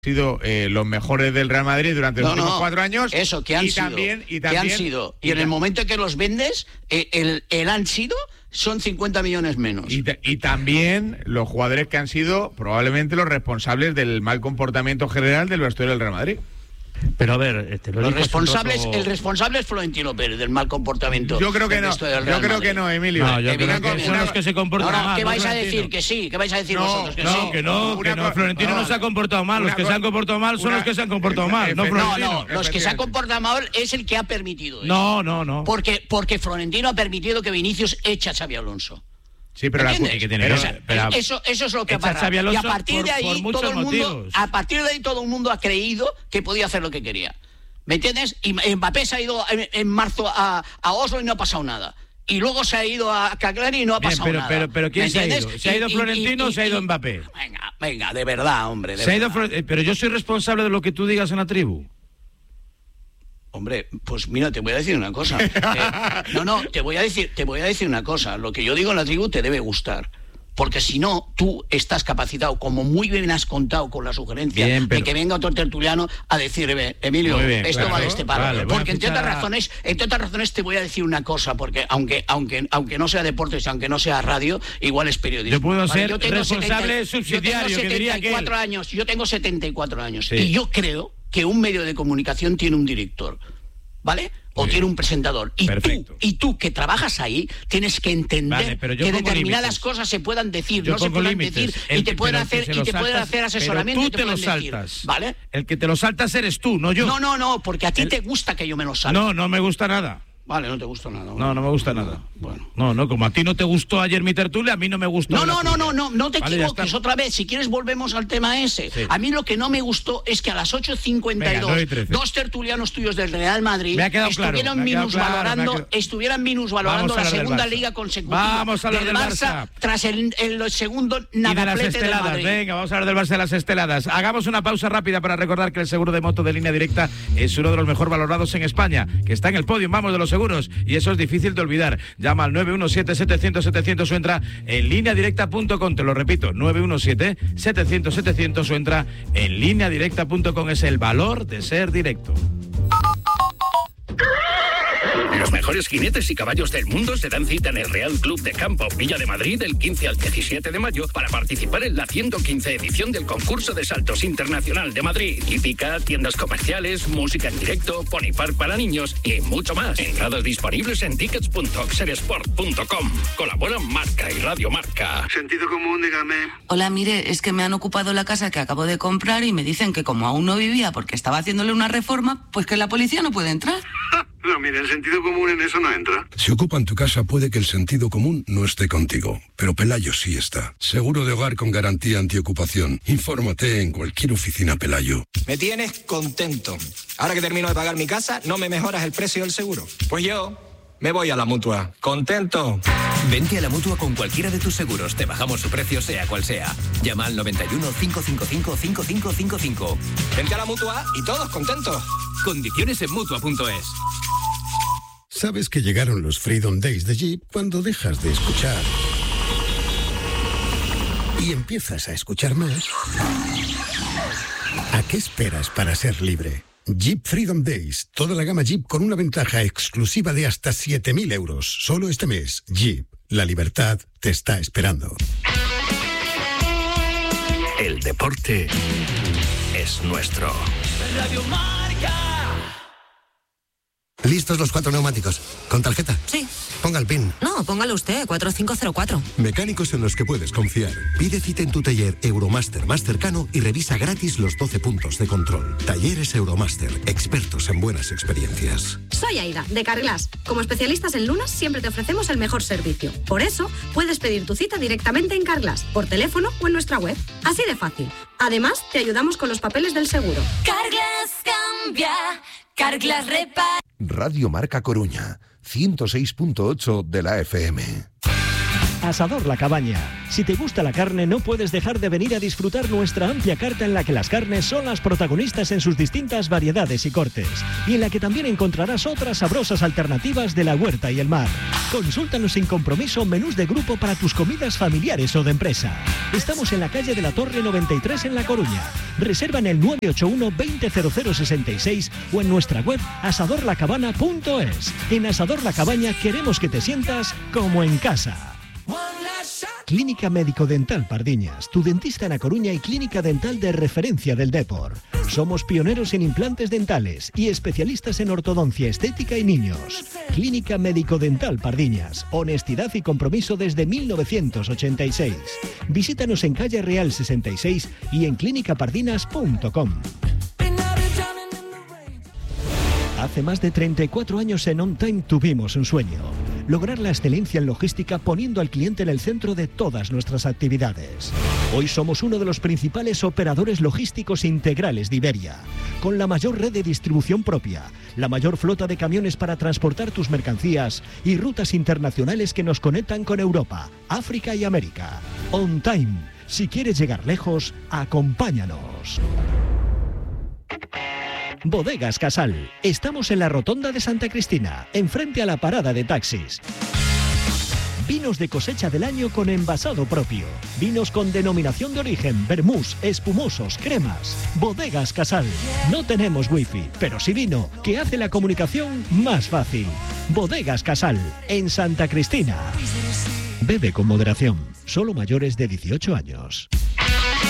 sido los mejores del Real Madrid durante los últimos 4 años. Eso, que han sido. Y en el momento que los vendes, el han sido son 50 millones menos. Y también los jugadores que han sido probablemente los responsables del mal comportamiento general del vestuario del Real Madrid. Pero a ver, el responsable es Florentino Pérez del mal comportamiento. Yo creo que no. Yo creo que no, Emilio. No, yo creo que son los que se comportan mal. ¿Qué vais a decir? Que sí. ¿Qué vais a decir vosotros? Que no. Florentino no se ha comportado mal. Los que se han comportado mal son los que se han comportado mal. No, los que se han comportado mal es el que ha permitido eso. No. Porque Florentino ha permitido que Vinicius eche a Xabi Alonso. Sí, pero eso es lo que ha pasado. Y a partir de ahí todo el mundo ha creído que podía hacer lo que quería. ¿Me entiendes? Y Mbappé se ha ido en marzo a Oslo y no ha pasado nada. Y luego se ha ido a Cagliari y no ha pasado nada. Pero ¿quién se ha ido? ¿Se ha ido Florentino o se ha ido Mbappé? Venga, de verdad, hombre. Pero yo soy responsable de lo que tú digas en la tribu. Hombre, pues mira, te voy a decir una cosa. Te voy a decir una cosa. Lo que yo digo en la tribu te debe gustar. Porque si no, tú estás capacitado, como muy bien has contado con la sugerencia de que venga otro tertuliano a decir, Emilio, esto vale este palo. Vale, porque entre otras razones te voy a decir una cosa, porque aunque no sea deportes, aunque no sea radio, igual es periodismo. Yo puedo ser responsable subsidiario, que diría que yo tengo 74 años, sí. Y yo creo que un medio de comunicación tiene un director, ¿vale? O tiene un presentador. Y tú, que trabajas ahí, tienes que entender que determinadas cosas se puedan decir, no se puedan decir, y te pueden hacer asesoramiento. Pero tú te lo saltas, ¿vale? El que te lo saltas eres tú, no yo. No, porque a ti te gusta que yo me lo salte. No me gusta nada. Vale, no te gusta nada. No me gusta nada. Bueno. No, como a ti no te gustó ayer mi tertulia, a mí no me gustó. No te equivoques otra vez. Si quieres volvemos al tema ese. Sí. A mí lo que no me gustó es que a las 8:52 dos tertulianos tuyos del Real Madrid estuvieran minusvalorando la segunda liga consecutiva. Vamos a hablar del Barça tras el segundo nadaplete del Madrid. Venga, vamos a hablar del Barça de las esteladas. Hagamos una pausa rápida para recordar que el seguro de moto de Línea Directa es uno de los mejor valorados en España, que está en el podio, vamos, de los seguros, y eso es difícil de olvidar. Llama al 917-700-700 o entra en lineadirecta.com. Te lo repito, 917-700-700 o entra en lineadirecta.com. Es el valor de ser directo. Los mejores jinetes y caballos del mundo se dan cita en el Real Club de Campo Villa de Madrid del 15 al 17 de mayo para participar en la 115 edición del concurso de saltos internacional de Madrid. Hípica, tiendas comerciales, música en directo, pony park para niños y mucho más. Entradas disponibles en tickets.oxeresport.com. Colaboran Marca y Radio Marca. Sentido común, dígame. Hola, mire, es que me han ocupado la casa que acabo de comprar y me dicen que como aún no vivía porque estaba haciéndole una reforma, pues que la policía no puede entrar. No, mire, el sentido común en eso no entra. Si ocupan tu casa puede que el sentido común no esté contigo, pero Pelayo sí está. Seguro de hogar con garantía antiocupación. Infórmate en cualquier oficina Pelayo. Me tienes contento. Ahora que termino de pagar mi casa, ¿no me mejoras el precio del seguro? Pues yo me voy a la Mutua. ¿Contento? Vente a la Mutua con cualquiera de tus seguros. Te bajamos su precio sea cual sea. Llama al 91 555 5555. Vente a la Mutua y todos contentos. Condiciones en Mutua.es. ¿Sabes que llegaron los Freedom Days de Jeep cuando dejas de escuchar y empiezas a escuchar más? ¿A qué esperas para ser libre? Jeep Freedom Days. Toda la gama Jeep con una ventaja exclusiva de hasta 7.000 euros. Solo este mes. Jeep. La libertad te está esperando. El deporte es nuestro. Radio Marca. ¿Listos los 4 neumáticos? ¿Con tarjeta? Sí. Ponga el PIN. No, póngalo usted, 4504. Mecánicos en los que puedes confiar. Pide cita en tu taller Euromaster más cercano y revisa gratis los 12 puntos de control. Talleres Euromaster, expertos en buenas experiencias. Soy Aida, de Carglass. Como especialistas en lunas, siempre te ofrecemos el mejor servicio. Por eso, puedes pedir tu cita directamente en Carglass, por teléfono o en nuestra web. Así de fácil. Además, te ayudamos con los papeles del seguro. Carglass cambia, Carglass repara. Radio Marca Coruña, 106.8 de la FM. Asador La Cabaña. Si te gusta la carne, no puedes dejar de venir a disfrutar nuestra amplia carta en la que las carnes son las protagonistas en sus distintas variedades y cortes, y en la que también encontrarás otras sabrosas alternativas de la huerta y el mar. Consúltanos sin compromiso menús de grupo para tus comidas familiares o de empresa. Estamos en la calle de la Torre 93 en La Coruña. Reserva en el 981 200066 o en nuestra web asadorlacabana.es. En Asador La Cabaña queremos que te sientas como en casa. Clínica Médico Dental Pardiñas, tu dentista en A Coruña y clínica dental de referencia del Depor. Somos pioneros en implantes dentales y especialistas en ortodoncia estética y niños. Clínica Médico Dental Pardiñas, honestidad y compromiso desde 1986. Visítanos en calle Real 66 y en clinicapardinas.com. Hace más de 34 años en On Time tuvimos un sueño: lograr la excelencia en logística poniendo al cliente en el centro de todas nuestras actividades. Hoy somos uno de los principales operadores logísticos integrales de Iberia, con la mayor red de distribución propia, la mayor flota de camiones para transportar tus mercancías y rutas internacionales que nos conectan con Europa, África y América. On Time, si quieres llegar lejos, acompáñanos. Bodegas Casal. Estamos en la Rotonda de Santa Cristina, enfrente a la parada de taxis. Vinos de cosecha del año con envasado propio. Vinos con denominación de origen, vermús, espumosos, cremas. Bodegas Casal. No tenemos wifi, pero sí vino, que hace la comunicación más fácil. Bodegas Casal, en Santa Cristina. Bebe con moderación. Solo mayores de 18 años.